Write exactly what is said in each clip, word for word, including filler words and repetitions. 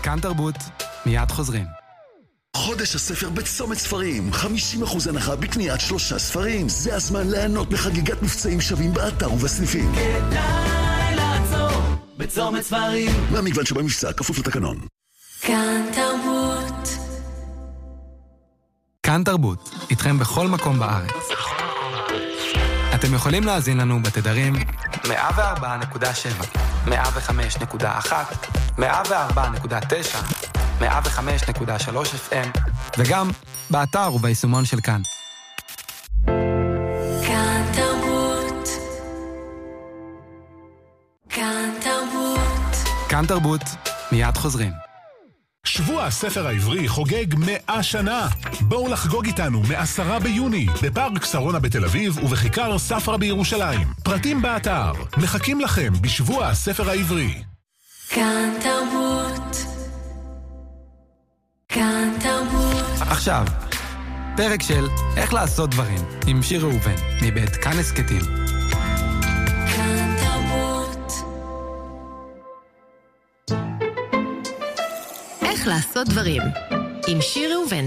כאן תרבות, מיד חוזרים. חודש הספר בצומת ספרים, חמישים אחוז הנחה בקניית שלושה ספרים. זה הזמן ליהנות בחגיגת מבצעים שווים באתר ובסניפים. כדאי לעצור בצומת ספרים. והמגוון שבמבצע כפוף לתקנון. כאן תרבות. כאן תרבות, איתכם בכל מקום בארץ. אתם יכולים להאזין לנו בתדרים מאה וארבע נקודה שבע, מאה וחמש נקודה אחת, מאה וארבע נקודה תשע, מאה וחמש נקודה שלוש אף אם, וגם באתר וביישומון של כאן. כאן תרבות. כאן תרבות. כאן תרבות, מיד חוזרים. שבוע הספר העברי חוגג מאה שנה. בואו לחגוג איתנו מעשרה ביוני בפארק שרונה בתל אביב ובכיכר ספרא בירושלים. פרטים באתר. מחכים לכם בשבוע הספר העברי. כאן תרבות. כאן תרבות. עכשיו, פרק של איך לעשות דברים עם שיר ראובן מבית כאן הסקטים. כאן תרבות. איך לעשות דברים עם שיר ראובן.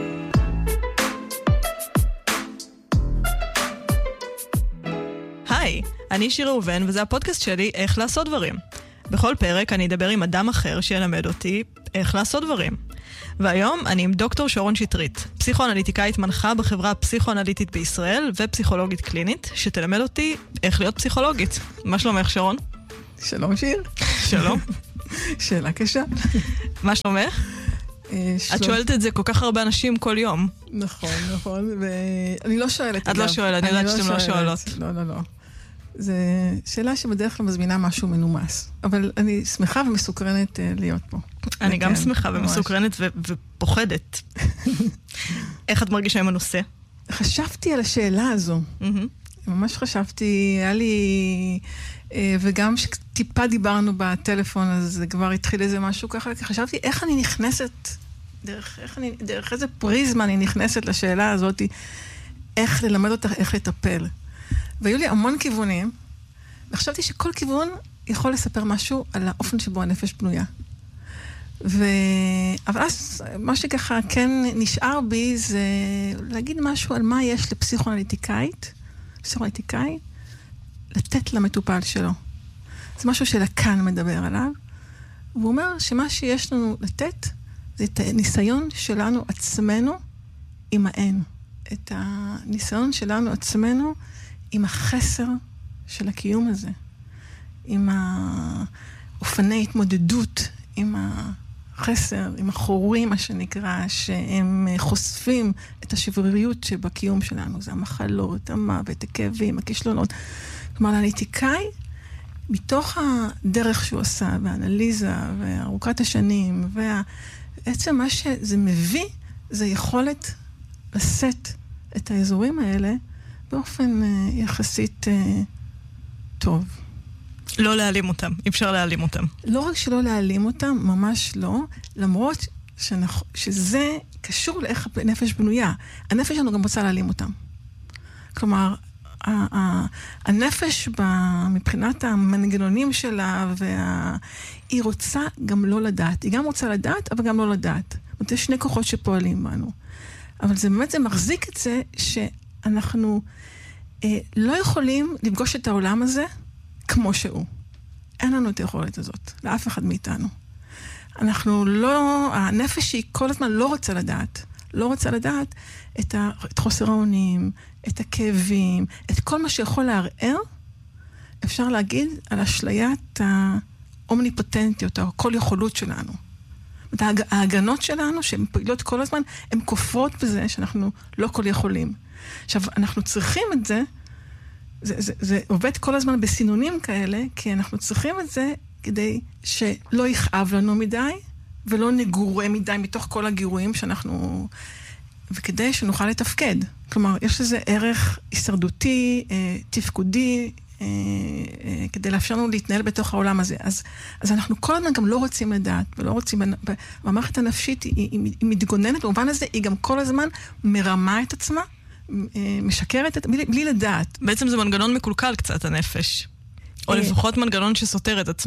היי, אני שיר ראובן וזה הפודקאסט שלי איך לעשות דברים. בכל פרק אני אדבר עם אדם אחר שילמד אותי איך לעשות דברים. והיום אני עם דוקטור שרון שטרית, פסיכואנליטיקאית מנחה בחברה הפסיכואנליטית בישראל ופסיכולוגית קלינית, שתלמד אותי איך להיות פסיכולוגית. מה שלומך שרון? שלום שיר. שלום. שאלה קשה. מה שלומך? את שואלת את זה כל כך הרבה אנשים כל יום. נכון, נכון, ואני לא שואלת. את לא שואלת, אני יודעת שאתם לא שואלות. לא, לא, לא. זו שאלה שבדרך כלל מזמינה משהו מנומס, אבל אני שמחה ומסוקרנת להיות פה. אני גם שמחה ומסוקרנת ופוחדת. איך את מרגישה עם הנושא? חשבתי על השאלה הזו. ממש חשבתי, היה לי, וגם שטיפה דיברנו בטלפון, אז זה כבר התחיל איזה משהו ככה, כי חשבתי איך אני נכנסת, דרך, איך אני, דרך איזה פריזמה אני נכנסת לשאלה הזאת, איך ללמד אותך, איך לטפל. והיו לי המון כיוונים, וחשבתי שכל כיוון יכול לספר משהו על האופן שבו הנפש בנויה. ו... אבל אז מה שככה כן נשאר בי זה להגיד משהו על מה יש לפסיכואנליטיקאית, פסיכואנליטיקאי, לתת למטופל שלו. זה משהו שלקן מדבר עליו, והוא אומר שמה שיש לנו לתת זה את הניסיון שלנו עצמנו עם האין. את הניסיון שלנו עצמנו עם החסר של הקיום הזה. עם האופני התמודדות, עם החסר, עם החורים, מה שנקרא, שהם חושפים את השבריריות שבקיום שלנו. זה המחלות, המוות, הכאבים, הכישלונות. כלומר, לאנליטיקאי, מתוך הדרך שהוא עשה, והאנליזה, וארוכת השנים, ובעצם מה שזה מביא, זה יכולת לשאת את האזורים האלה באופן יחסית טוב. לא להעלים אותם, אי אפשר להעלים אותם. לא רק שלא להעלים אותם, ממש לא, למרות שנכ... שזה קשור לאיך הנפש בנויה. הנפש שלנו גם רוצה להעלים אותם. כלומר, הנפש מבחינת המנגנונים שלה, וה... היא רוצה גם לא לדעת. היא גם רוצה לדעת, אבל גם לא לדעת. זאת אומרת, יש שני כוחות שפועלים בנו. אבל זה באמת, זה מחזיק את זה שאנחנו אה, לא יכולים לפגוש את העולם הזה כמו שהוא. אין לנו את היכולת הזאת, לאף אחד מאיתנו. אנחנו לא, הנפש היא כל הזמן לא רוצה לדעת, לא רוצה לדעת את, ה, את חוסר האונים, את הכאבים, את כל מה שיכול לערער, אפשר להגיד על אשליית האומניפוטנטיות, או כל יכולות שלנו. ההגנות שלנו, שהן פעילות כל הזמן, הן כופרות בזה שאנחנו לא כל יכולים. עכשיו, אנחנו צריכים את זה, זה, זה, זה עובד כל הזמן בסינונים כאלה, כי אנחנו צריכים את זה כדי שלא יכאב לנו מדי, ולא נגורה מדי מתוך כל הגירויים שאנחנו... וכדי שנוכל לתפקד. כלומר, יש לזה ערך הישרדותי, אה, תפקודי, אה, אה, כדי לאפשר לנו להתנהל בתוך העולם הזה. אז, אז אנחנו כל הזמן גם לא רוצים לדעת, ולא רוצים... והמערכת הנפשית היא, היא, היא מתגוננת, במובן הזה היא גם כל הזמן מרמה את עצמה, משקרת, את, בלי, בלי לדעת. בעצם זה מנגנון מקולקל קצת, הנפש. או לפחות מנגנון שסותר את עצמו.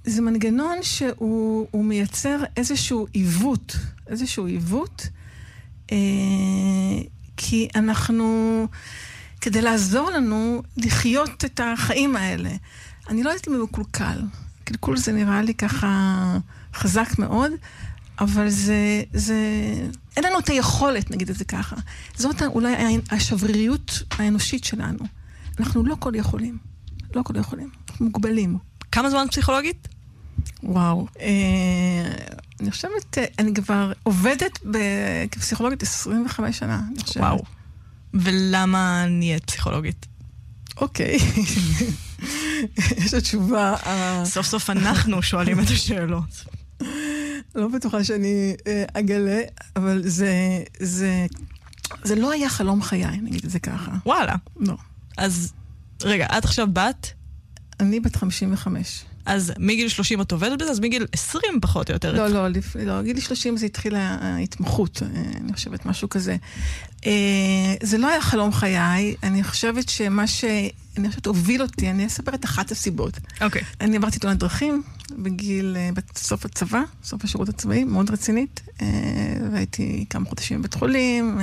זה מנגנון שהוא הוא מייצר איזשהו עיוות, איזשהו עיוות, אה, כי אנחנו, כדי לעזור לנו לחיות את החיים האלה, אני לא יודעת אם הוא קולקל, קלקול זה נראה לי ככה חזק מאוד, אבל זה, זה, אין לנו את היכולת, נגיד את זה ככה. זאת אולי השבריריות האנושית שלנו. אנחנו לא כל יכולים. לא כל יכולים. אנחנו מוגבלים. כמה זמן פסיכולוגית? וואו. אה, אני חושבת, אני כבר עובדת כפסיכולוגית עשרים וחמש שנה. וואו. ולמה נהיית פסיכולוגית? אוקיי. יש התשובה. סוף סוף אנחנו שואלים את השאלות. לא בטוחה שאני אגלה, אבל זה, זה, זה לא היה חלום חיי, נגיד את זה ככה. וואלה. לא. אז, רגע, את עכשיו בת? אני בת חמישים וחמש. אז מגיל שלושים את עובדת בזה, אז מגיל עשרים פחות או יותר. לא, לא, לא, גיל שלושים זה התחיל ההתמחות, אני חושבת, משהו כזה. זה לא היה חלום חיי, אני חושבת שמה ש... אני חושבת הוביל אותי, אני אספר את אחת הסיבות. אוקיי. אני עברתי תאונת דרכים בגיל, בסוף הצבא, סוף השירות הצבאי, מאוד רצינית, והייתי כמה חודשים בבית חולים,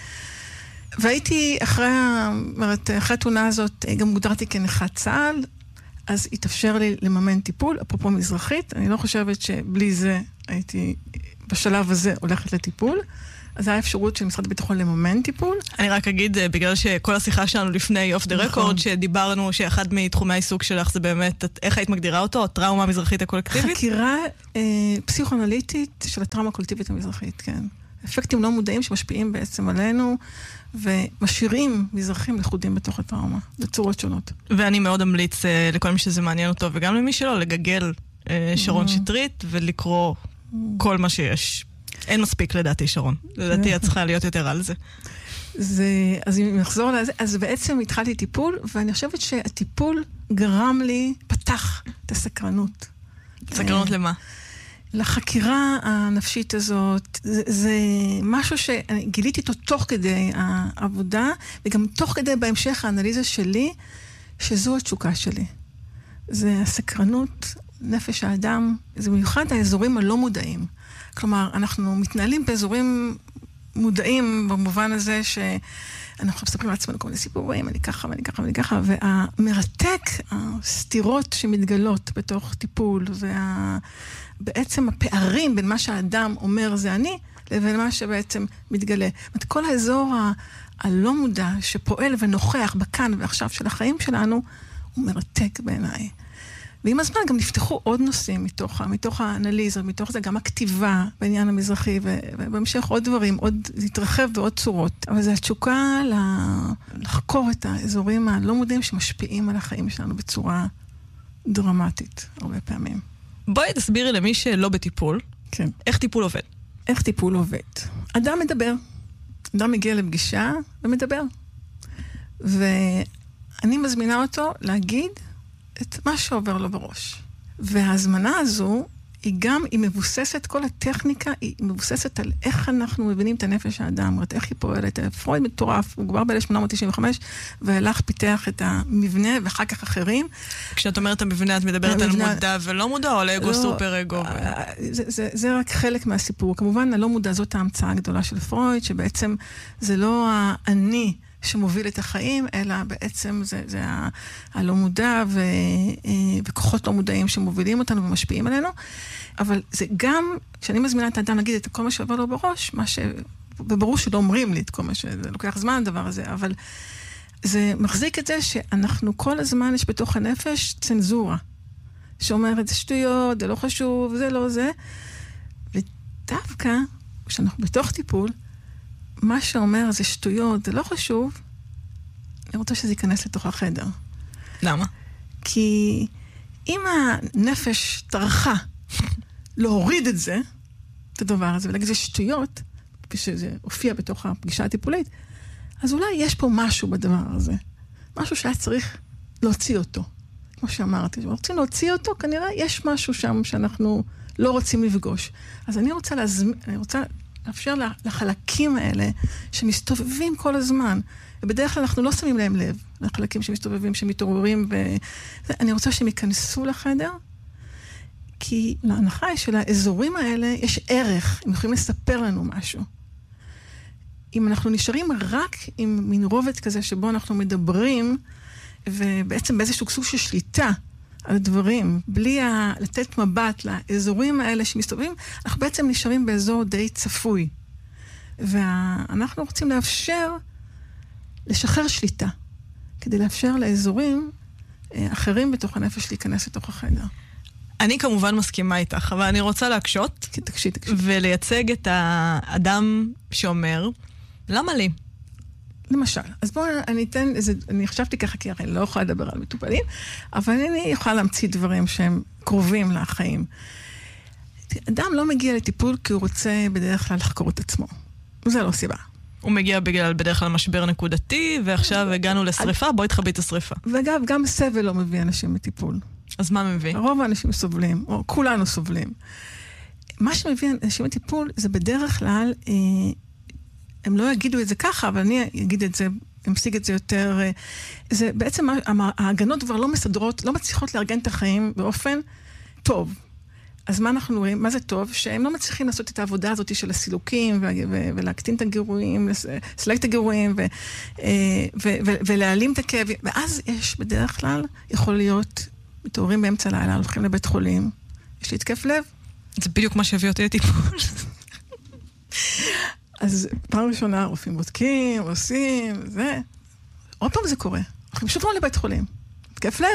והייתי אחרי, אחרי התאונה הזאת, גם מוגדרתי כנכת צה"ל, אז התאפשר לי לממן טיפול, אפרופו מזרחית, אני לא חושבת שבלי זה הייתי בשלב הזה הולכת לטיפול, אז היה אפשרות של משרד הביטחון לממן טיפול. אני רק אגיד, בגלל שכל השיחה שלנו לפני אוף דה רקורד, שדיברנו שאחד מתחומי העיסוק שלך זה באמת, איך היית מגדירה אותו, הטראומה המזרחית הקולקטיבית? חקירה אה, פסיכואנליטית של הטראומה הקולקטיבית המזרחית, כן. אפקטים לא מודעים שמשפיעים בעצם עלינו, ומשאירים מזרחים לחודים בתוך הטראומה, בצורות שונות. ואני מאוד אמליץ אה, לכל מי שזה מעניין אותו, וגם למי שלא, לגגל אה, שרון שטרית, ולקרוא כל מה שיש. אין מספיק לדעתי, שרון. לדעתי את צריכה להיות יותר על זה. זה, אז אם נחזור לזה, אז בעצם התחלתי טיפול, ואני חושבת שהטיפול גרם לי, פתח את הסקרנות. סקרנות למה? לחקירה הנפשית הזאת, זה, זה משהו שגיליתי אותו תוך כדי העבודה, וגם תוך כדי בהמשך האנליזה שלי, שזו התשוקה שלי. זה הסקרנות, נפש האדם, זה במיוחד האזורים הלא מודעים. כלומר, אנחנו מתנהלים באזורים מודעים במובן הזה שאנחנו מספרים לעצמנו כל מיני סיפורים, אני ככה ואני ככה ואני ככה, והמרתק, הסתירות שמתגלות בתוך טיפול, ובעצם הפערים בין מה שהאדם אומר זה אני, לבין מה שבעצם מתגלה. זאת אומרת, כל האזור הלא מודע שפועל ונוכח בכאן ועכשיו של החיים שלנו, הוא מרתק בעיניי. ועם הזמן גם נפתחו עוד נושאים מתוך, מתוך האנליזה, מתוך זה גם הכתיבה בעניין המזרחי, ובהמשך עוד דברים, עוד להתרחב בעוד צורות. אבל זה התשוקה לחקור את האזורים הלא מודעים שמשפיעים על החיים שלנו בצורה דרמטית, הרבה פעמים. בואי תסבירי למי שלא בטיפול, כן. איך טיפול עובד? איך טיפול עובד? אדם מדבר. אדם מגיע לפגישה ומדבר. ואני מזמינה אותו להגיד את מה שעובר לו בראש. וההזמנה הזו היא גם, היא מבוססת, כל הטכניקה היא מבוססת על איך אנחנו מבינים את הנפש האדם, איך היא פועלת. פרויד מטורף, הוא כבר ב-אלף שמונה מאות תשעים וחמש, והלך פיתח את המבנה, ואחר כך אחרים. כשאת אומרת המבנה, את מדברת על מודע ולא מודע, או על אגו סופר אגו? זה רק חלק מהסיפור. כמובן, הלא מודע זאת ההמצאה הגדולה של פרויד, שבעצם זה לא האני שמוביל את החיים, אלא בעצם זה, זה ה- הלא מודע ו, וכוחות לא מודעים שמובילים אותנו ומשפיעים עלינו. אבל זה גם, כשאני מזמינה את האדם להגיד את כל מה שעובר לו בראש, מה ש... וברור שלא אומרים לי את כל מה ש... זה לוקח זמן הדבר הזה, אבל זה מחזיק את זה שאנחנו כל הזמן יש בתוך הנפש צנזורה, שאומרת, זה שטויות, זה לא חשוב, זה לא זה. ודווקא, כשאנחנו בתוך טיפול, מה שאומר זה שטויות, זה לא חשוב, אני רוצה שזה ייכנס לתוך החדר. למה? כי אם הנפש טרחה להוריד את זה, את הדבר הזה, ולהגיד זה שטויות, כשזה הופיע בתוך הפגישה הטיפולית, אז אולי יש פה משהו בדבר הזה. משהו שהיה צריך להוציא אותו. כמו שאמרתי, רוצים להוציא אותו, כנראה יש משהו שם שאנחנו לא רוצים לפגוש. אז אני רוצה להזמין, אני רוצה לאפשר לחלקים האלה שמסתובבים כל הזמן, ובדרך כלל אנחנו לא שמים להם לב, לחלקים שמסתובבים, שמתעוררים, ואני רוצה שהם ייכנסו לחדר, כי להנחה של האזורים האלה יש ערך, הם יכולים לספר לנו משהו. אם אנחנו נשארים רק עם מין רובד כזה שבו אנחנו מדברים, ובעצם באיזשהו סוג של שליטה על הדברים, בלי ה- לתת מבט לאזורים האלה שמסתובבים, אנחנו בעצם נשארים באזור די צפוי. ואנחנו רוצים לאפשר, לשחרר שליטה, כדי לאפשר לאזורים אחרים בתוך הנפש להיכנס לתוך החדר. אני כמובן מסכימה איתך, אבל אני רוצה להקשות, תקשיב, תקשיב. ולייצג את האדם שאומר, למה לי? למשל, אז בואו אני אתן איזה, אני חשבתי ככה, כי הרי אני לא יכולה לדבר על מטופלים, אבל אני יכולה להמציא דברים שהם קרובים לחיים. אדם לא מגיע לטיפול כי הוא רוצה בדרך כלל לחקור את עצמו. זה לא סיבה. הוא מגיע בגלל בדרך כלל משבר נקודתי, ועכשיו הגענו לשריפה, בואי תחבי את השריפה. ואגב, גם סבל לא מביא אנשים לטיפול. אז מה מביא? רוב האנשים סובלים, או כולנו סובלים. מה שמביא אנשים לטיפול זה בדרך כלל, אה, הם לא יגידו את זה ככה, אבל אני אגיד את זה, אמשיג את זה יותר, אה, זה בעצם ההגנות כבר לא מסדרות, לא מצליחות לארגן את החיים באופן טוב. אז מה אנחנו רואים? מה זה טוב? שהם לא מצליחים לעשות את העבודה הזאת של הסילוקים, ו- ו- ולהקטין את הגירויים, לסלק את הגירויים, ו- ו- ו- ולהעלים את הכאב. ואז יש בדרך כלל, יכול להיות, מתעוררים באמצע לילה, הולכים לבית חולים, יש לי התקף לב. זה בדיוק מה שהביא אותי לטיפול. אז פעם ראשונה, רופאים בודקים, עושים, זה. עוד פעם זה קורה. אנחנו פשוט רואים לבית חולים. התקף לב.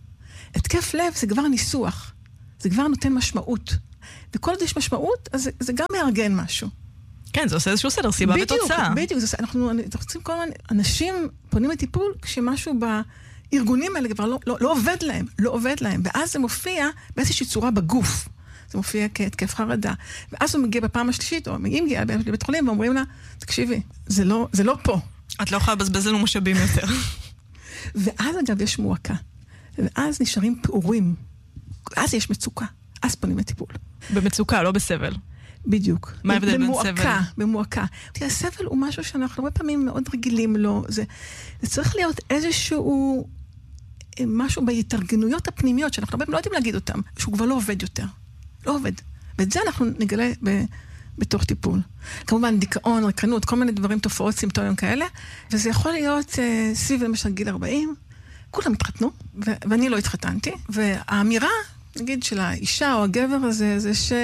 התקף לב זה כבר ניסוח. זה כבר נותן משמעות. וכל עוד יש משמעות, אז זה, זה גם מארגן משהו. כן, זה עושה איזשהו סדר, סיבה בדיוק, ותוצאה. בדיוק, זה, אנחנו רוצים כל הזמן, אנשים פונים לטיפול כשמשהו בארגונים האלה כבר לא, לא, לא עובד להם, לא עובד להם. ואז זה מופיע באיזושהי צורה בגוף. זה מופיע כהתקף חרדה. ואז הוא מגיע בפעם השלישית, או מגיעים מגיע לבית חולים, ואומרים לה, תקשיבי, זה לא, זה לא פה. את לא יכולה לבזבז לנו משאבים יותר. ואז אגב יש מועקה. ואז נשארים פעורים. אז יש מצוקה. אז פונים לטיפול. במצוקה, לא בסבל. בדיוק. מה ההבדל בין סבל? במועקה, במועקה. תראה, הסבל הוא משהו שאנחנו הרבה פעמים מאוד רגילים לו. זה, זה צריך להיות איזשהו משהו בהתארגנויות הפנימיות, שאנחנו הרבה פעמים לא יודעים להגיד אותם, שהוא כבר לא עובד יותר. לא עובד. ואת זה אנחנו נגלה ב, בתוך טיפול. כמובן, דיכאון, ריקנות, כל מיני דברים, תופעות, סימפטומים כאלה. וזה יכול להיות אה, סביב למשל גיל ארבעים, כולם התחתנו, ו- ואני לא התחתנתי, והאמירה, נגיד, של האישה או הגבר הזה, זה ש...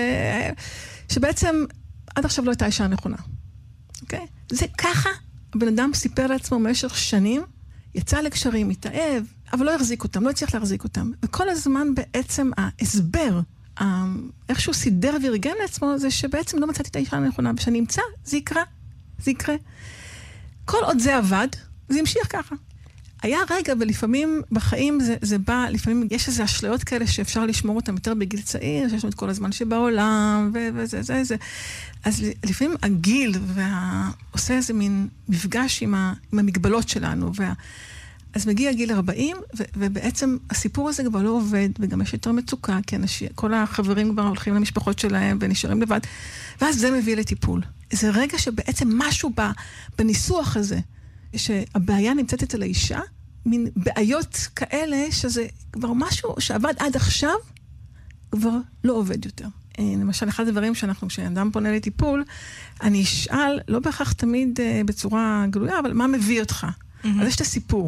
שבעצם עד עכשיו לא הייתה האישה הנכונה. אוקיי? זה ככה, הבן אדם סיפר לעצמו במשך שנים, יצא לקשרים, התאהב, אבל לא החזיק אותם, לא הצליח להחזיק אותם. וכל הזמן בעצם ההסבר, איכשהו סידר וארגן לעצמו, זה שבעצם לא מצאתי את האישה הנכונה, ושאני אמצא, זה יקרה, זה יקרה. כל עוד זה עבד, זה המשיך ככה. היה רגע, ולפעמים בחיים זה, זה בא, לפעמים יש איזה אשליות כאלה שאפשר לשמור אותם יותר בגיל צעיר, שיש לנו את כל הזמן שבעולם, ו- וזה, זה, זה. אז לפעמים הגיל וה... עושה איזה מין מפגש עם, ה... עם המגבלות שלנו, וה... אז מגיע גיל ארבעים, ו- ובעצם הסיפור הזה כבר לא עובד, וגם יש יותר מצוקה, כי אנשים, כל החברים כבר הולכים למשפחות שלהם ונשארים לבד, ואז זה מביא לטיפול. זה רגע שבעצם משהו ב... בניסוח הזה, שהבעיה נמצאת אצל האישה, מין בעיות כאלה, שזה כבר משהו שעבד עד עכשיו, כבר לא עובד יותר. למשל, אחד הדברים שאנחנו, כשאדם פונה לטיפול, אני אשאל, לא בהכרח תמיד בצורה גלויה, אבל מה מביא אותך? Mm-hmm. אז יש את הסיפור.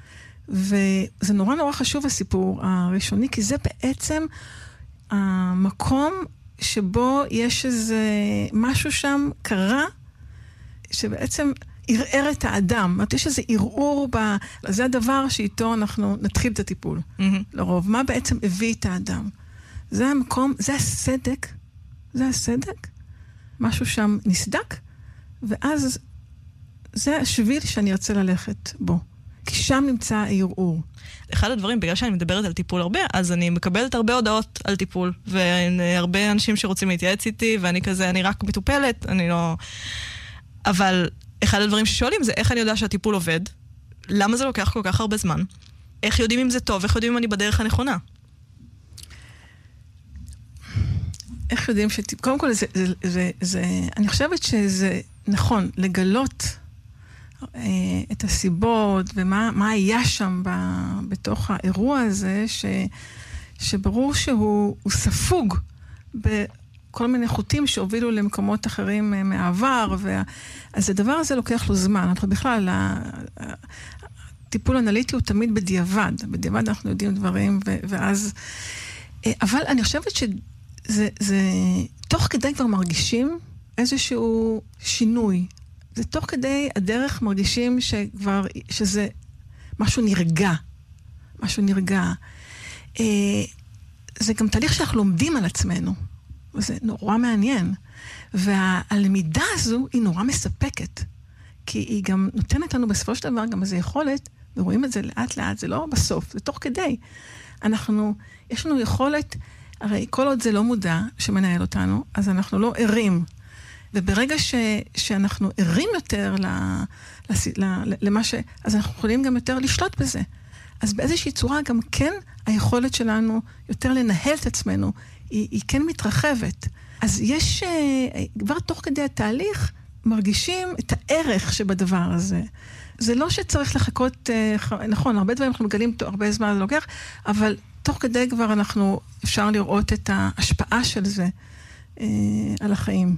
וזה נורא נורא חשוב הסיפור הראשוני, כי זה בעצם המקום שבו יש איזה משהו שם קרה, שבעצם ערער את האדם. יש איזה ערעור, ב... זה הדבר שאיתו אנחנו נתחיל את הטיפול. Mm-hmm. לרוב, מה בעצם הביא את האדם? זה המקום, זה הסדק, זה הסדק, משהו שם נסדק, ואז זה השביל שאני ארצה ללכת בו. כי שם נמצא הערעור. אחד הדברים, בגלל שאני מדברת על טיפול הרבה, אז אני מקבלת הרבה הודעות על טיפול, והרבה אנשים שרוצים להתייעץ איתי, ואני כזה, אני רק מטופלת, אני לא... אבל אחד הדברים ששואלים זה איך אני יודע שהטיפול עובד, למה זה לוקח כל כך הרבה זמן, איך יודעים אם זה טוב, איך יודעים אם אני בדרך הנכונה. איך יודעים ש... קודם כל, זה, זה, זה, זה, אני חושבת שזה נכון, לגלות אה, את הסיבות ומה מה היה שם ב, בתוך האירוע הזה, ש, שברור שהוא ספוג בכל מיני חוטים שהובילו למקומות אחרים מעבר, וה... אז הדבר הזה לוקח לו זמן. אנחנו בכלל, הטיפול אנליטי הוא תמיד בדיעבד. בדיעבד אנחנו יודעים דברים, ו... ואז... אבל אני חושבת שזה, זה... תוך כדי כבר מרגישים איזשהו שינוי. זה תוך כדי הדרך מרגישים שכבר, שזה משהו נרגע. משהו נרגע. זה גם תהליך שאנחנו לומדים על עצמנו. וזה נורא מעניין. והלמידה הזו היא נורא מספקת. כי היא גם נותנת לנו בסופו של דבר גם איזו יכולת, ורואים את זה לאט לאט, זה לא בסוף, זה תוך כדי. אנחנו, יש לנו יכולת, הרי כל עוד זה לא מודע שמנהל אותנו, אז אנחנו לא ערים. וברגע ש, שאנחנו ערים יותר ל, ל, ל, למה ש... אז אנחנו יכולים גם יותר לשלוט בזה. אז באיזושהי צורה גם כן היכולת שלנו יותר לנהל את עצמנו, היא, היא כן מתרחבת. אז יש, כבר תוך כדי התהליך, מרגישים את הערך שבדבר הזה. זה לא שצריך לחכות, נכון, הרבה דברים אנחנו מגלים, הרבה זמן זה לוקח, אבל תוך כדי כבר אנחנו, אפשר לראות את ההשפעה של זה אה, על החיים.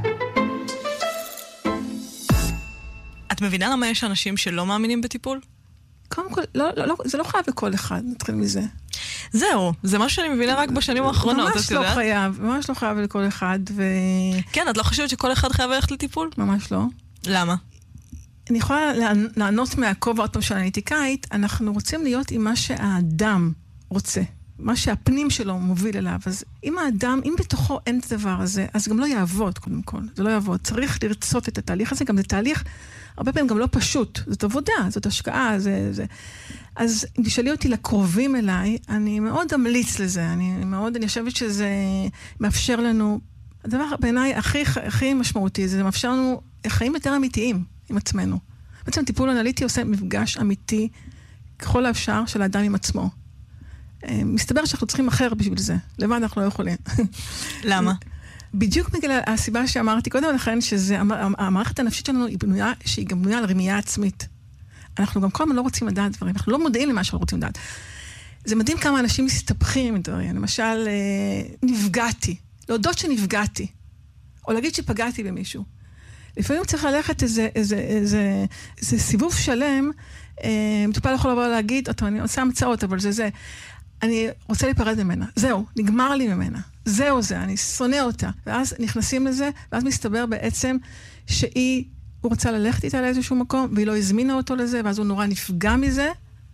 את מבינה למה יש אנשים שלא מאמינים בטיפול? קודם כל, לא, לא, לא, זה לא חייב לכל אחד, נתחיל מזה. זהו, זה מה שאני מבינה רק בשנים האחרונות, ממש לא חייב, ממש לא חייב לכל אחד, ו... כן, את לא חושבת שכל אחד חייב ללכת לטיפול? ממש לא. למה? אני יכולה לענות מהכובע עוד פעם של האנליטיקאית, אנחנו רוצים להיות עם מה שהאדם רוצה, מה שהפנים שלו מוביל אליו. אז אם האדם, אם בתוכו אין את הדבר הזה, אז גם לא יעבוד קודם כל, זה לא יעבוד. צריך לרצות את התהליך הזה, גם זה תהליך, הרבה פעמים גם לא פשוט, זאת עבודה, זאת השקעה, זה, זה. אז אם תשאלי אותי לקרובים אליי, אני מאוד אמליץ לזה, אני מאוד, אני חושבת שזה מאפשר לנו, הדבר בעיניי הכי, הכי משמעותי, זה מאפשר לנו חיים יותר אמיתיים עם עצמנו. בעצם טיפול אנליטי עושה מפגש אמיתי, ככל האפשר, של האדם עם עצמו. מסתבר שאנחנו צריכים אחר בשביל זה, לבד אנחנו לא יכולים. למה? בדיוק בגלל הסיבה שאמרתי קודם לכן, שזה, המערכת הנפשית שלנו היא בנויה, שהיא גם בנויה על רמייה עצמית. אנחנו גם כל הזמן לא רוצים לדעת דברים, אנחנו לא מודעים למה שאנחנו רוצים לדעת. זה מדהים כמה אנשים מסתבכים עם דברים, למשל, נפגעתי, להודות שנפגעתי, או להגיד שפגעתי במישהו. לפעמים צריך ללכת איזה, איזה, איזה, איזה סיבוב שלם, מטופל יכול לבוא להגיד, אותו, אני עושה המצאות, אבל זה זה, אני רוצה להיפרד ממנה, זהו, נגמר לי ממנה, זהו זה, אני שונא אותה. ואז נכנסים לזה, ואז מסתבר בעצם שהיא, הוא רוצה ללכת איתה לאיזשהו מקום, והיא לא הזמינה אותו לזה, ואז הוא נורא נפגע מזה,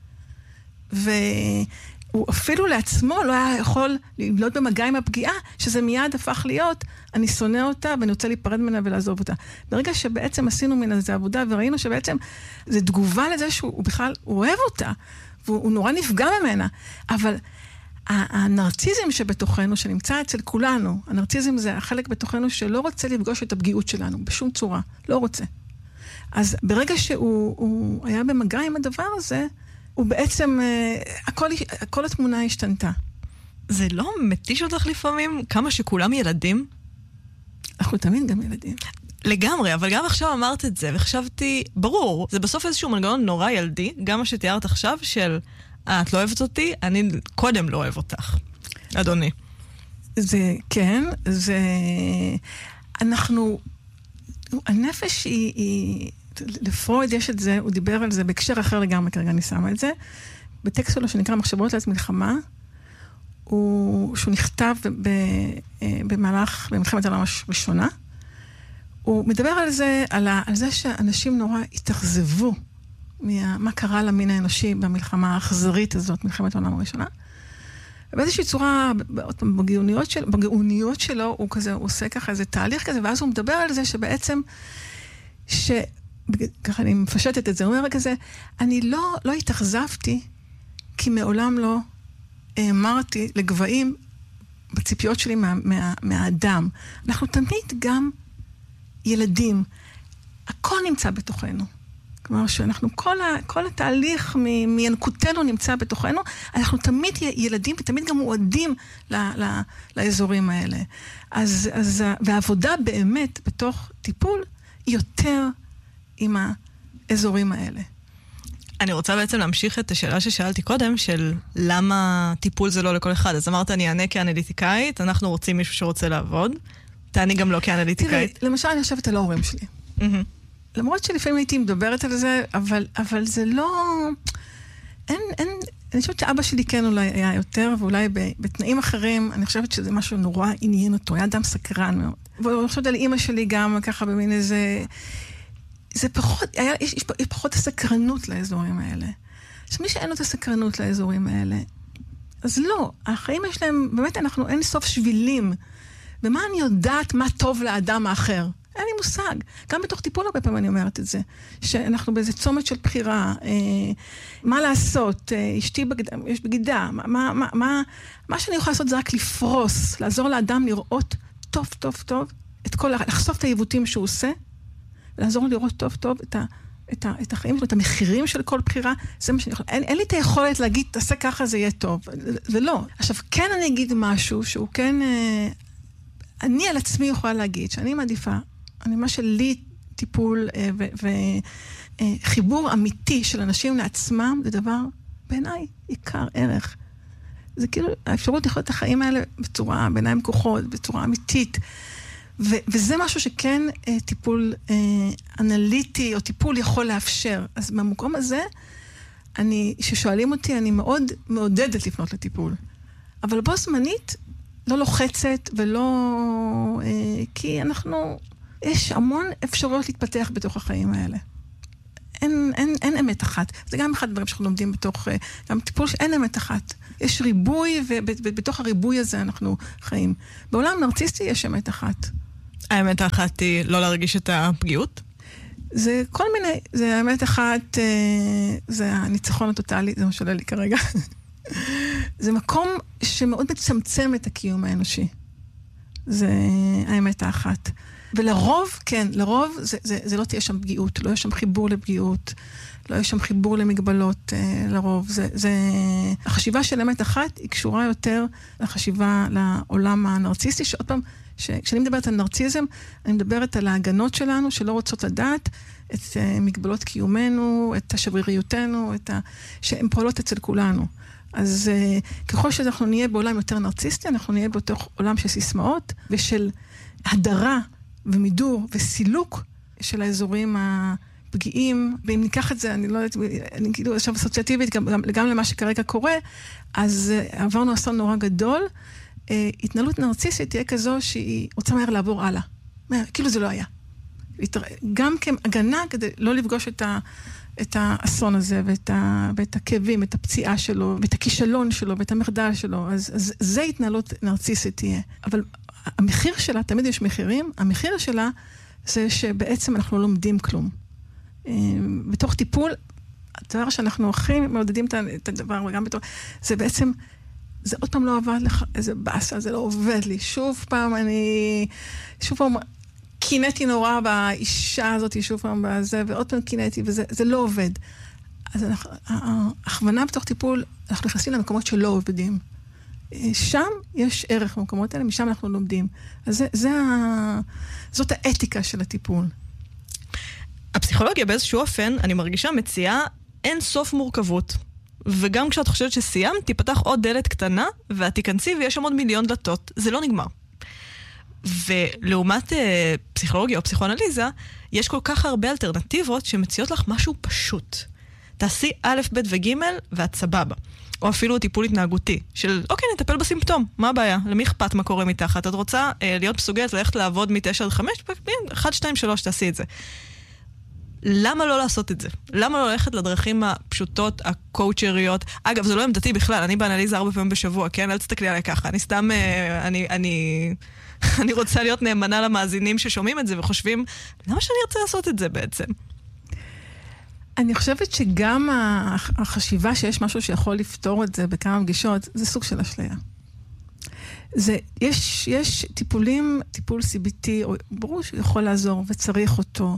והוא אפילו לעצמו לא היה יכול להיות במגע עם הפגיעה, שזה מיד הפך להיות, אני שונא אותה, ואני רוצה להיפרד ממנה ולעזוב אותה. ברגע שבעצם עשינו מן הזה עבודה, וראינו שבעצם זה תגובה לזה שהוא בכלל, הוא אוהב אותה, והוא נורא נפגע ממנה, אבל הנרציזם שבתוכנו, שנמצא אצל כולנו, הנרציזם זה החלק בתוכנו שלא רוצה לפגוש את הפגיעות שלנו, בשום צורה, לא רוצה. אז ברגע שהוא היה במגע עם הדבר הזה, הוא בעצם, הכל, הכל התמונה השתנתה. זה לא מתיש אותך לפעמים כמה שכולם ילדים? אנחנו תמיד גם ילדים. לגמרי, אבל גם עכשיו אמרת את זה, וחשבתי, ברור, זה בסוף איזשהו מנגנון נורא ילדי, גם מה שתיארת עכשיו, של, אה, את לא אוהבת אותי, אני קודם לא אוהב אותך, אדוני. זה, כן, זה, אנחנו, הנפש היא, היא, לפרויד יש את זה, הוא דיבר על זה בהקשר אחר לגמרי, כרגע אני שמה את זה, בטקסט שלו שנקרא מחשבות לעת מלחמה, הוא, שהוא נכתב ב, במהלך, במלחמת העולם הראשונה, הוא מדבר על זה, על, ה, על זה שאנשים נורא התאכזבו מה, מה קרה למין האנושי במלחמה האכזרית הזאת, מלחמת העולם הראשונה. ובאיזושהי צורה, בגאוניות, של, בגאוניות שלו, הוא כזה, הוא עושה ככה איזה תהליך כזה, ואז הוא מדבר על זה שבעצם, ש... ככה אני מפשטת את זה, הוא אומר כזה, אני לא, לא התאכזבתי, כי מעולם לא אמרתי לגבהים בציפיות שלי מה, מה, מהאדם. אנחנו תמיד גם ילדים. הכל נמצא בתוכנו. כלומר שאנחנו, כל, ה, כל התהליך מ, מינקותנו נמצא בתוכנו, אנחנו תמיד ילדים ותמיד גם מועדים ל, ל, לאזורים האלה. אז, אז, והעבודה באמת בתוך טיפול היא יותר עם האזורים האלה. אני רוצה בעצם להמשיך את השאלה ששאלתי קודם, של למה טיפול זה לא לכל אחד. אז אמרת, אני אענה כאנליטיקאית, אנחנו רוצים מישהו שרוצה לעבוד. תעני גם לא כאנליטיקאית. תראי, למשל אני חושבת על ההורים שלי. למרות שלפעמים הייתי מדברת על זה, אבל, אבל זה לא... אין, אין... אני חושבת שאבא שלי כן אולי היה יותר, ואולי בתנאים אחרים, אני חושבת שזה משהו נורא עניין אותו, היה אדם סקרן מאוד. ואני חושבת על אמא שלי גם ככה במין איזה... זה פחות, היה, יש, יש, יש פחות הסקרנות לאזורים האלה. אז מי שאין לו את הסקרנות לאזורים האלה, אז לא, החיים יש להם, באמת אנחנו אין סוף שבילים. ומה אני יודעת מה טוב לאדם האחר? אין לי מושג. גם בתוך טיפול הרבה פעמים אני אומרת את זה. שאנחנו באיזה צומת של בחירה, אה, מה לעשות, אה, אשתי בגד... יש בגידה, מה, מה, מה, מה, מה שאני יכולה לעשות זה רק לפרוס, לעזור לאדם לראות טוב, טוב, טוב, את כל, לחשוף את העיוותים שהוא עושה, ולעזור לו לראות טוב, טוב את, ה, את, ה, את החיים שלו, את המחירים של כל בחירה, זה מה שאני יכולה. אין, אין לי את היכולת להגיד, תעשה ככה, זה יהיה טוב. ולא. עכשיו, כן אני אגיד משהו שהוא כן, אה, אני על עצמי יכולה להגיד, שאני מעדיפה, אני מה שלי טיפול וחיבור אמיתי של אנשים לעצמם, זה דבר בעיניי עיקר ערך. זה כאילו האפשרות לחיות את החיים האלה בצורה, בעיניים פקוחות, בצורה אמיתית. ו- וזה משהו שכן טיפול אנליטי או טיפול יכול לאפשר. אז במקום הזה, אני, ששואלים אותי, אני מאוד מעודדת לפנות לטיפול. אבל בו זמנית לא לוחצת ולא... כי אנחנו... יש המון אפשרויות להתפתח בתוך החיים האלה. אין, אין, אין אמת אחת. זה גם אחד הדברים שאנחנו לומדים בתוך, גם טיפול שאין אמת אחת. יש ריבוי, ובתוך הריבוי הזה אנחנו חיים. בעולם נרציסטי יש אמת אחת. האמת האחת היא לא להרגיש את הפגיעות? זה כל מיני, זה האמת אחת, זה הניצחון הטוטלי, זה מה שעולה לי כרגע. זה מקום שמאוד מצמצם את הקיום האנושי. זה האמת האחת. ולרוב, כן, לרוב זה, זה, זה לא תהיה שם פגיעות, לא יש שם חיבור לפגיעות, לא יש שם חיבור למגבלות אה, לרוב. זה, זה... החשיבה של אמת אחת היא קשורה יותר לחשיבה לעולם הנרציסטי, שעוד פעם, ש... כשאני מדברת על נרציזם, אני מדברת על ההגנות שלנו שלא רוצות לדעת את אה, מגבלות קיומנו, את השבריריותנו, את ה... שהן פועלות אצל כולנו. אז אה, ככל שאנחנו נהיה בעולם יותר נרציסטי, אנחנו נהיה בתוך עולם של סיסמאות ושל הדרה, ומידור וסילוק של האזורים הפגיעים, ואם ניקח את זה, אני לא יודעת, אני כאילו עכשיו אסוציאטיבית, גם, גם, גם למה שכרגע קורה, אז uh, עברנו אסון נורא גדול, uh, התנהלות נרציסטית תהיה כזו שהיא רוצה מהר לעבור הלאה. כאילו זה לא היה. גם כהגנה כדי לא לפגוש את, ה, את האסון הזה, ואת, ה, ואת הכאבים, את הפציעה שלו, ואת הכישלון שלו, ואת המחדל שלו, אז, אז זה התנהלות נרציסטית תהיה. אבל המחיר שלה, תמיד יש מחירים, המחיר שלה זה שבעצם אנחנו לא לומדים כלום. בתוך טיפול, הדבר שאנחנו הכי מעודדים את הדבר, וגם בתוך, זה בעצם, זה עוד פעם לא עבד לך, איזה באסה, זה לא עובד לי. שוב פעם אני, שוב פעם, קינאתי נורא באישה הזאת, שוב פעם בזה, ועוד פעם קינאתי, וזה זה לא עובד. אז אנחנו, ההכוונה בתוך טיפול, אנחנו נכנסים למקומות שלא עובדים. שם יש ערך במקומות האלה, משם אנחנו לומדים. אז זה, זה ה... זאת האתיקה של הטיפול. הפסיכולוגיה באיזשהו אופן, אני מרגישה מציעה אין סוף מורכבות. וגם כשאת חושבת שסיימת, תיפתח עוד דלת קטנה, ואת תיכנסי ויש שם עוד מיליון דלתות. זה לא נגמר. ולעומת אה, פסיכולוגיה או פסיכואנליזה, יש כל כך הרבה אלטרנטיבות שמציעות לך משהו פשוט. תעשי א', ב' וג' ואת סבבה. או אפילו טיפול התנהגותי, של אוקיי, נטפל בסימפטום, מה הבעיה? למי אכפת מה קורה מתחת? את רוצה אה, להיות מסוגלת ללכת לעבוד מתשע עד חמש? אחד, שתיים, שלוש, תעשי את זה. למה לא לעשות את זה? למה לא ללכת לדרכים הפשוטות, הקואוצ'ריות? אגב, זה לא עמדתי בכלל, אני באנליזה ארבע פעמים בשבוע, כן? אל תסתכלי עליי ככה, אני סתם, אה, אני, אני, אני רוצה להיות נאמנה למאזינים ששומעים את זה וחושבים, למה שאני רוצה לעשות את זה בעצם? אני חושבת שגם החשיבה שיש משהו שיכול לפתור את זה בכמה פגישות, זה סוג של אשליה. זה, יש, יש טיפולים, טיפול סי בי טי, ברור שיכול לעזור וצריך אותו,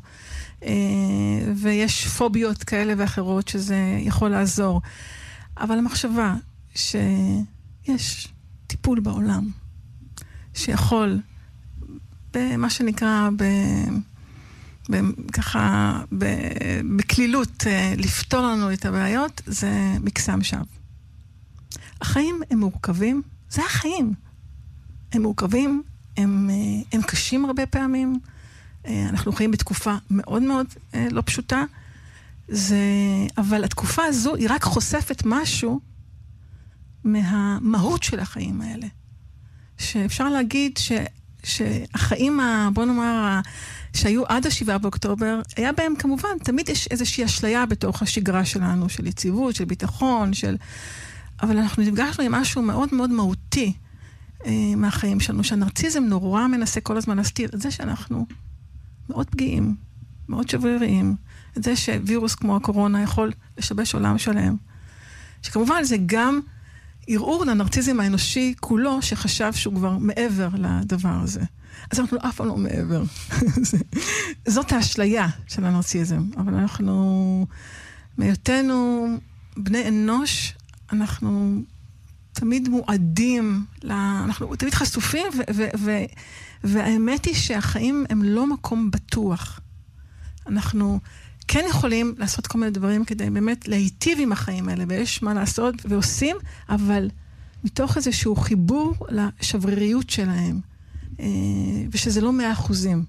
ויש פוביות כאלה ואחרות שזה יכול לעזור. אבל המחשבה שיש טיפול בעולם, שיכול, במה שנקרא, ב... ככה בכלילות לפתור לנו את הבעיות, זה מקסם שווא. החיים הם מורכבים, זה החיים. הם מורכבים, הם, הם קשים הרבה פעמים, אנחנו חיים בתקופה מאוד מאוד לא פשוטה, זה, אבל התקופה הזו היא רק חושפת משהו מהמהות של החיים האלה. שאפשר להגיד ש, שהחיים, ה, בוא נאמר, שהיו עד השבעה באוקטובר, היה בהם כמובן, תמיד יש איזושהי אשליה בתוך השגרה שלנו, של יציבות, של ביטחון, של... אבל אנחנו נפגשנו עם משהו מאוד מאוד מהותי אה, מהחיים שלנו, שהנרציזם נורא מנסה כל הזמן להסתיר את זה שאנחנו מאוד פגיעים, מאוד שבריריים, את זה שווירוס כמו הקורונה יכול לשבש עולם שלם. שכמובן זה גם ערעור לנרציזם האנושי כולו, שחשב שהוא כבר מעבר לדבר הזה. אז אנחנו אף פעם לא מעבר. זאת האשליה של הנרציזם. אבל אנחנו, מהיותנו בני אנוש, אנחנו תמיד מועדים, אנחנו תמיד חשופים, ו- ו- ו- והאמת היא שהחיים הם לא מקום בטוח. אנחנו כן יכולים לעשות כל מיני דברים כדי באמת להיטיב עם החיים האלה, ויש מה לעשות ועושים, אבל מתוך איזשהו חיבור לשבריריות שלהם, ושזה לא מאה אחוזים.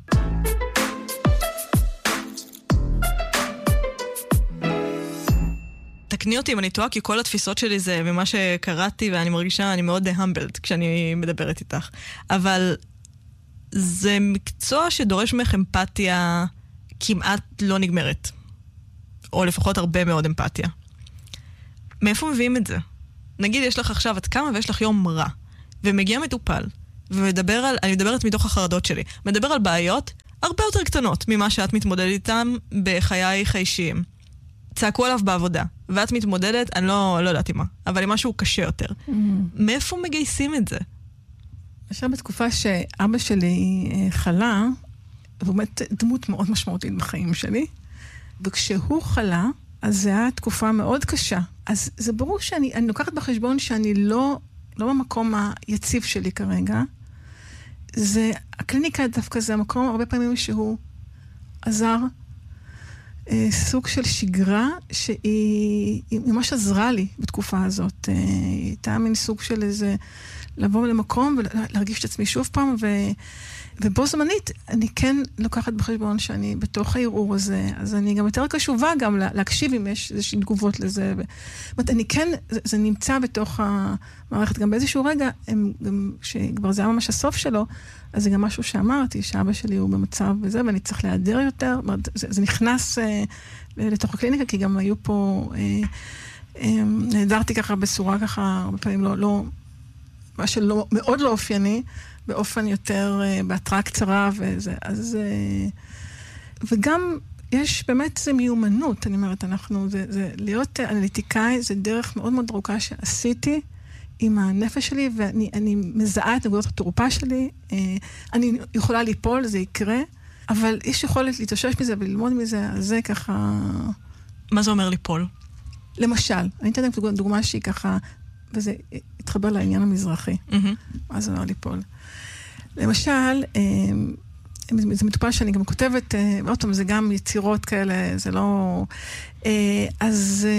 תקני אותי אם אני טועה, כי כל התפיסות שלי זה ממה שקראתי, ואני מרגישה, אני מאוד humbled כשאני מדברת איתך. אבל זה מקצוע שדורש ממך אמפתיה כמעט לא נגמרת. או לפחות הרבה מאוד אמפתיה. מאיפה מביאים את זה? נגיד, יש לך עכשיו, את כמה ויש לך יום רע, ומגיע מטופל, ומדבר על, אני מדברת מתוך החרדות שלי, מדבר על בעיות הרבה יותר קטנות ממה שאת מתמודדת איתן בחייך האישיים. צעקו עליו בעבודה, ואת מתמודדת, אני לא, לא יודעת מה, אבל עם משהו קשה יותר. Mm-hmm. מאיפה מגייסים את זה? עכשיו בתקופה שאבא שלי חלה, והוא באמת דמות מאוד משמעותית בחיים שלי, וכשהוא חלה, אז זו הייתה תקופה מאוד קשה. אז זה ברור שאני אני לוקחת בחשבון שאני לא, לא במקום היציב שלי כרגע. זה, הקליניקה דווקא זה המקום הרבה פעמים שהוא עזר, אה, סוג של שגרה שהיא ממש עזרה לי בתקופה הזאת. אה, הייתה מין סוג של איזה, לבוא למקום ולהרגיש את עצמי שוב פעם, ו... ובו זמנית, אני כן לוקחת בחשבון שאני בתוך הערעור הזה, אז אני גם יותר קשובה גם להקשיב אם יש איזושהי תגובות לזה. זאת אומרת, אני כן, זה, זה נמצא בתוך המערכת, גם באיזשהו רגע, הם, גם, שכבר זה היה ממש הסוף שלו, אז זה גם משהו שאמרתי, שאבא שלי הוא במצב וזה, ואני צריך להיעדר יותר. זאת אומרת, זה, זה נכנס אה, לתוך הקליניקה, כי גם היו פה, אה, אה, נהדרתי ככה בסורה ככה, הרבה פעמים לא, לא, מה שלא, מאוד לא אופייני, באופן יותר, uh, בהתראה קצרה, וזה, אז, uh, וגם יש באמת זה מיומנות, אני אומרת, אנחנו, זה, זה, להיות אנליטיקאי, זה דרך מאוד מאוד ארוכה שעשיתי עם הנפש שלי, ואני אני מזהה את נקודות התורפה שלי, uh, אני יכולה ליפול, זה יקרה, אבל יש יכולת להתאושש מזה וללמוד מזה, אז זה ככה... מה זה אומר ליפול? למשל, אני אתן לכם דוגמה שהיא ככה, וזה התחבר לעניין המזרחי. Mm-hmm. מה זה אומר ליפול? למשל, זה מטופל שאני גם כותבת, עוד פעם, זה גם יצירות כאלה, זה לא... אז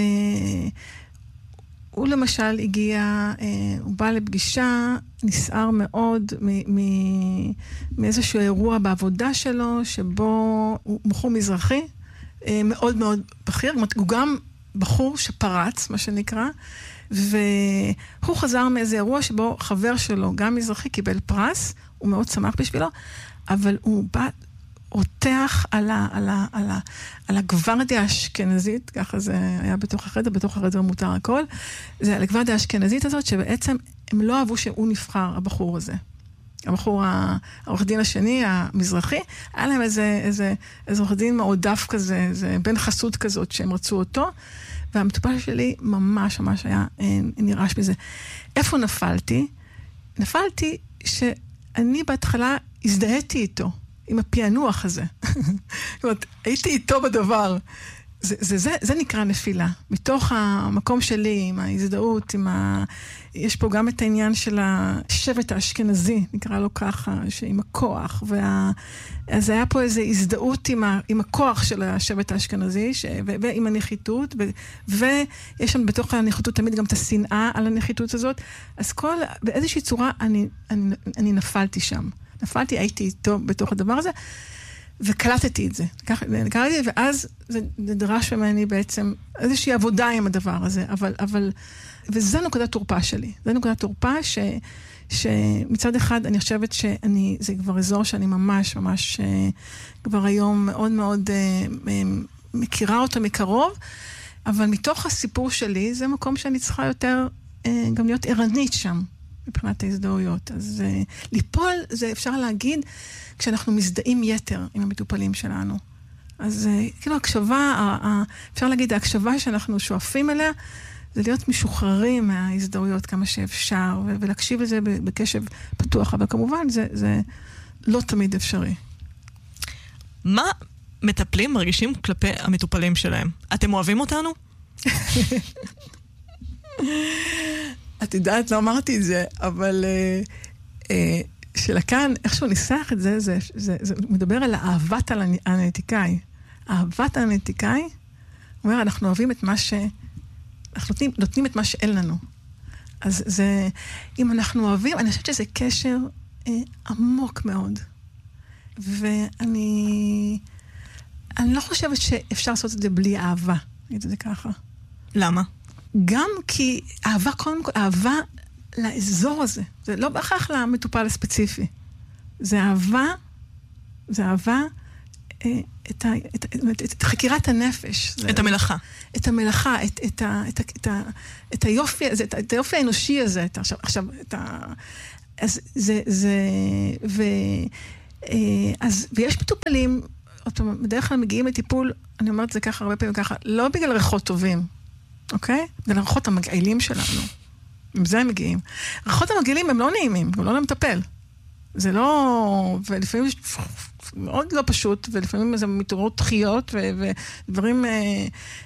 הוא למשל הגיע, הוא בא לפגישה, נסער מאוד מאיזשהו אירוע בעבודה שלו, שבו הוא בחור מזרחי, מאוד מאוד בכיר, הוא גם בחור שפרץ, מה שנקרא, והוא חזר מאיזה אירוע שבו חבר שלו, גם מזרחי, קיבל פרס, הוא מאוד שמח בשבילו, אבל הוא בא, רותח על, ה, על, ה, על, ה, על הגוורדיה האשכנזית, ככה זה היה בתוך החדר, בתוך החדר מותר הכל, זה על הגוורדיה האשכנזית הזאת, שבעצם הם לא אהבו שהוא נבחר, הבחור הזה. הבחור, העורך דין השני, המזרחי, היה להם איזה, איזה, איזה עורך דין מעודף כזה, איזה בן חסות כזאת, שהם רצו אותו, והמטופל שלי ממש ממש היה נרעש מזה. איפה נפלתי? נפלתי שאני בהתחלה הזדהיתי איתו, עם הפענוח הזה. זאת אומרת, הייתי איתו בדבר. זה, זה, זה, זה נקרא נפילה. מתוך המקום שלי, עם ההזדהות, עם ה... יש פה גם את העניין של השבט האשכנזי, נקרא לו ככה, עם הכוח, וה... אז היה פה איזו הזדהות עם, ה... עם הכוח של השבט האשכנזי, ש... ו... ועם הנחיתות, ו... ויש שם בתוך הנחיתות תמיד גם את השנאה על הנחיתות הזאת, אז כל... באיזושהי צורה אני, אני, אני נפלתי שם. נפלתי, הייתי איתו בתוך הדבר הזה, וקלטתי את זה. קלטתי, ואז זה דרש ממני בעצם איזושהי עבודה עם הדבר הזה, אבל, אבל, וזה נקודת תורפה שלי. זה נקודת תורפה ש, שמצד אחד אני חושבת שאני, זה כבר אזור שאני ממש, ממש כבר היום מאוד מאוד מכירה אותו מקרוב, אבל מתוך הסיפור שלי, זה מקום שאני צריכה יותר גם להיות ערנית שם, מבחינת ההזדהויות. אז ליפול, זה אפשר להגיד, כשאנחנו מזדהים יתר עם המטופלים שלנו. אז כאילו הקשבה, אפשר להגיד, ההקשבה שאנחנו שואפים אליה, זה להיות משוחררים מההזדהויות כמה שאפשר, ולהקשיב לזה בקשב פתוח, אבל כמובן זה, זה לא תמיד אפשרי. מה מטפלים מרגישים כלפי המטופלים שלהם? אתם אוהבים אותנו? את יודעת, לא אמרתי את זה, אבל אה, שלכאן, איכשהו ניסח את זה, זה, זה, זה מדבר על אהבת האנליטיקאי. אהבת האנליטיקאי, הוא אומר, אנחנו אוהבים את מה ש... אנחנו נותנים, נותנים את מה שאין לנו. אז זה, אם אנחנו אוהבים, אני חושבת שזה קשר אה, עמוק מאוד. ואני... אני לא חושבת שאפשר לעשות את זה בלי אהבה, נגיד את זה ככה. למה? גם כי אהבה, קודם כל, אהבה לאזור הזה. זה לא בהכרח למטופל הספציפי. זה אהבה, זה אהבה אה, את, ה, את, את, את, את חקירת הנפש. את זה, המלאכה. את המלאכה, את, את, ה, את, ה, את, ה, את היופי הזה, את, את היופי האנושי הזה. את, עכשיו, עכשיו, את ה... אז זה, זה, ו... אה, אז, ויש מטופלים, בדרך כלל מגיעים לטיפול, אני אומרת זה ככה הרבה פעמים ככה, לא בגלל ריחות טובים, אוקיי? בגלל הריחות המגעילים שלנו. עם זה הם מגיעים. ריחות המגעילים הם לא נעימים, הוא לא למטפל. זה לא... ולפעמים מאוד לא פשוט, ולפעמים זה מתעוררות דחיות, ודברים... אה,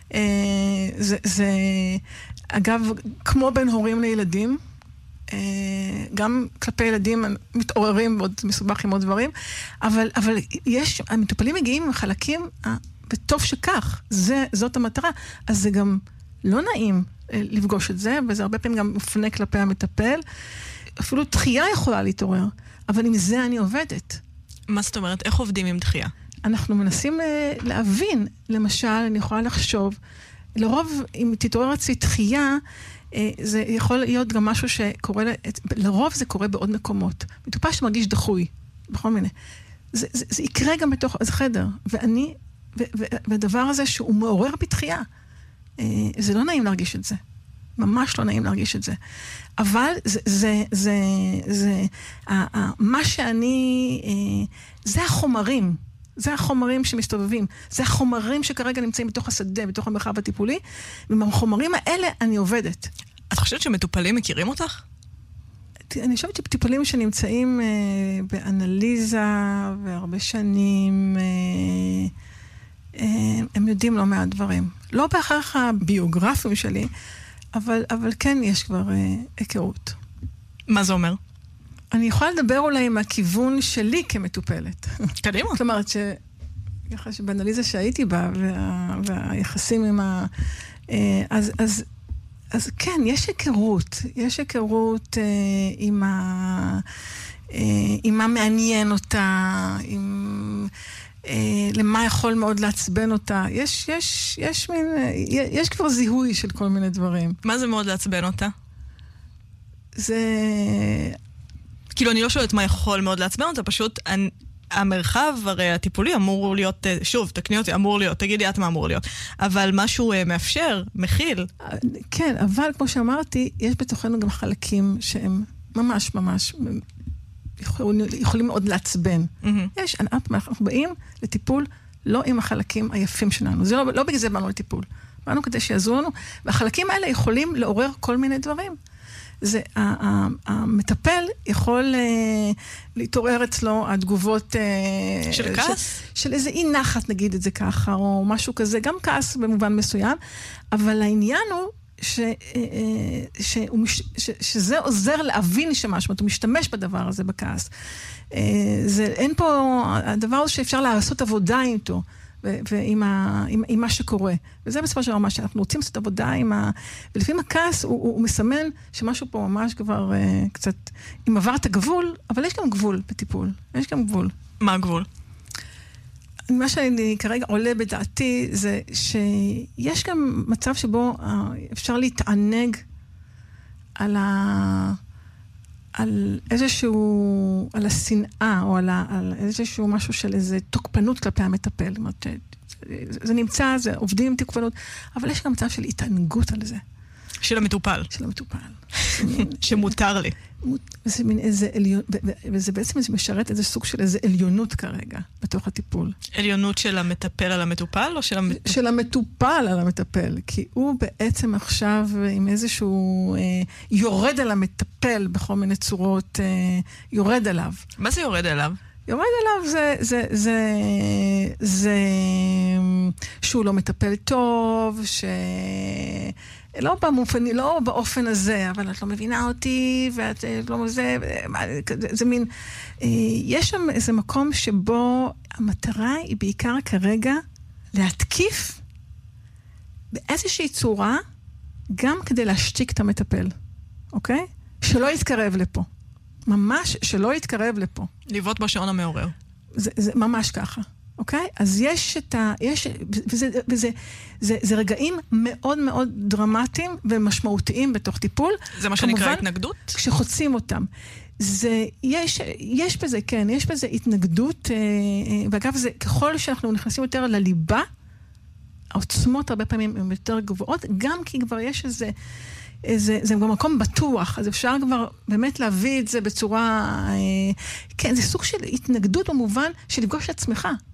אה, זה, זה... אגב, כמו בין הורים לילדים, אה, גם כלפי ילדים מתעוררים ועוד מסובך עם עוד דברים, אבל, אבל יש... המטופלים מגיעים עם חלקים, אה, וטוב שכך, זה, זאת המטרה. אז זה גם לא נעים לפגוש את זה, וזה הרבה פעמים גם מופנה כלפי המטפל. אפילו דחייה יכולה להתעורר, אבל עם זה אני עובדת. מה זאת אומרת? איך עובדים עם דחייה? אנחנו מנסים להבין, למשל, אני יכולה לחשוב, לרוב, אם תתעורר אצלי דחייה, זה יכול להיות גם משהו שקורה, לרוב זה קורה בעוד מקומות. מטופל שמרגיש דחוי, בכל מיני. זה, זה, זה יקרה גם בתוך החדר, ואני, ו, ו, והדבר הזה שהוא מעורר בתחייה, זה לא נעים להרגיש את זה. ממש לא נעים להרגיש את זה. אבל זה, זה, זה, זה, מה שאני, זה החומרים, זה החומרים שמסתובבים, זה החומרים שכרגע נמצאים בתוך השדה, בתוך המרחב הטיפולי, ומהחומרים האלה אני עובדת. את חושבת שמטופלים מכירים אותך? אני חושבת שטיפולים שנמצאים אה, באנליזה והרבה שנים, אה, אה, הם יודעים לא מעט דברים. לא בהכרח הביוגרפיים שלי, אבל, אבל כן יש כבר אה, היכרות. מה זה אומר? אני יכולה לדבר אולי עם הכיוון שלי כמטופלת. קדימה. זאת אומרת ש... ככה שבאנליזה שהייתי בה, וה, והיחסים עם ה... אה, אז... אז אז כן, יש היכרות, יש היכרות אה, עם, ה, אה, עם מה מעניין אותה, עם, אה, למה יכול מאוד לעצבן אותה. יש, יש, יש, מין, יש כבר זיהוי של כל מיני דברים. מה זה מאוד לעצבן אותה? זה... כאילו, אני לא שואלת מה יכול מאוד לעצבן אותה, פשוט... אני... המרחב הרי הטיפולי אמור להיות, שוב, תקני אותי, אמור להיות, תגידי את מה אמור להיות, אבל משהו מאפשר, מכיל. כן, אבל כמו שאמרתי, יש בתוכנו גם חלקים שהם ממש ממש יכולים, יכולים מאוד לעצבן. Mm-hmm. יש, אנחנו באים לטיפול לא עם החלקים היפים שלנו, זה לא, לא בגלל זה באנו לטיפול, באנו כדי שיעזרו לנו, והחלקים האלה יכולים לעורר כל מיני דברים. זה, המטפל יכול להתעורר אצלו התגובות... של כעס? של איזה אי נחת, נגיד את זה ככה, או משהו כזה, גם כעס במובן מסוים, אבל העניין הוא ש, ש, ש, שזה עוזר להבין שמשהו, הוא משתמש בדבר הזה בכעס. זה, אין פה, הדבר שאפשר לעשות עבודה איתו, ועם ה, עם, עם מה שקורה. וזה בסופו של דבר מה שאנחנו רוצים לעשות עבודה עם ה... ולפעמים הכעס הוא, הוא, הוא מסמן שמשהו פה ממש כבר uh, קצת... אם עבר את הגבול, אבל יש גם גבול בטיפול. יש גם גבול. מה הגבול? מה שאני כרגע עולה בדעתי זה שיש גם מצב שבו uh, אפשר להתענג על ה... על איזשהו, על השנאה, או על, ה, על איזשהו משהו של איזו תוקפנות כלפי המטפל. זאת אומרת, זה, זה נמצא, זה עובדים עם תוקפנות, אבל יש גם מצב של התענגות על זה. של המטופל. של המטופל. שמותר לי. וזה מין איזה עליון, וזה בעצם משרת איזה סוג של איזה עליונות כרגע, בתוך הטיפול. עליונות של המטפל על המטופל, או של המטופל? של המטופל על המטפל, כי הוא בעצם עכשיו עם איזשהו, אה, יורד על המטפל בכל מיני צורות, אה, יורד עליו. מה זה יורד עליו? יורד עליו זה, זה, זה, זה, שהוא לא מטפל טוב, ש... לא במופני, לא באופן הזה, אבל את לא מבינה אותי, ואת לא זה, זה, זה מין, יש שם איזה מקום שבו המטרה היא בעיקר כרגע להתקיף באיזושהי צורה, גם כדי להשתיק את המטפל, אוקיי? שלא יתקרב לפה. ממש שלא יתקרב לפה. לבעוט בשעון המעורר. זה, זה ממש ככה. אוקיי? אז יש את ה... יש, וזה, וזה, זה, זה רגעים מאוד מאוד דרמטיים ומשמעותיים בתוך טיפול. זה מה שנקרא התנגדות? כשחוצים אותם. זה, יש, יש בזה, כן, יש בזה התנגדות, ואגב, זה, ככל שאנחנו נכנסים יותר לליבה, העוצמות הרבה פעמים הן יותר גבוהות, גם כי כבר יש איזה... זה, זה גם מקום בטוח, אז אפשר כבר באמת להביא את זה בצורה... כן, זה סוג של התנגדות במובן של לפגוש את עצמך.